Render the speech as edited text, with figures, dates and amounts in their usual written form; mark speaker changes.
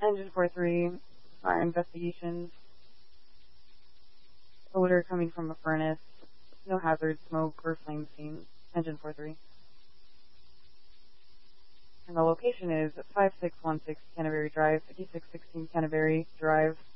Speaker 1: Engine 43, fire investigations. Odor coming from a furnace. No hazard, smoke, or flame seen. Engine 43. And the location is 5616 Canterbury Drive, 5616 Canterbury Drive,